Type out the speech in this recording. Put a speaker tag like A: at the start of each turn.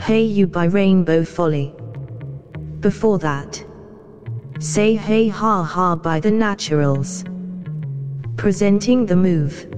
A: Hey You by Rainbow Folly. Before that, Say Hey Ha Ha by The Naturals. Presenting The Move.